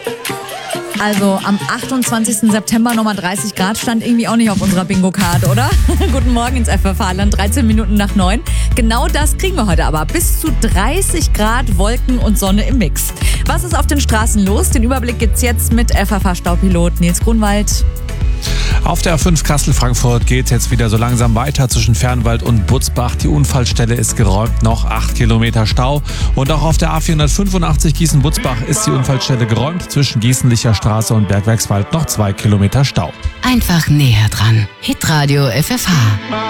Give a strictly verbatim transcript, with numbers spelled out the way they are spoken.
Also am achtundzwanzigsten September nochmal dreißig Grad stand irgendwie auch nicht auf unserer Bingo-Karte, oder? Guten Morgen ins F F H-Land, dreizehn Minuten nach neun. Genau das kriegen wir heute aber. Bis zu dreißig Grad, Wolken und Sonne im Mix. Was ist auf den Straßen los? Den Überblick gibt's jetzt mit F F H-Staupilot Nils Grunwald. Auf der A fünf Kassel-Frankfurt geht es jetzt wieder so langsam weiter zwischen Fernwald und Butzbach. Die Unfallstelle ist geräumt, noch acht Kilometer Stau. Und auch auf der A vierhundertfünfundachtzig Gießen-Butzbach ist die Unfallstelle geräumt. Zwischen Gießenlicher Straße und Bergwerkswald noch zwei Kilometer Stau. Einfach näher dran. Hitradio F F H.